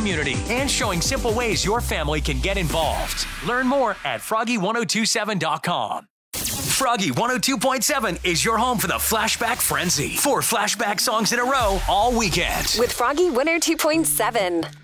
community and showing simple ways your family can get involved. Learn more at Froggy1027.com. Froggy 102.7 is your home for the Flashback Frenzy. 4 flashback songs in a row all weekend. With Froggy 102.7.